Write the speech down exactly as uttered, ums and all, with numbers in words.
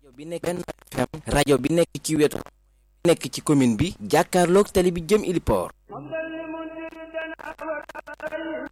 rajo bi nekk benn F M rajo bi nekk ci wetu nekk ci commune bi jàkkaarloog tali bi jëm Iliport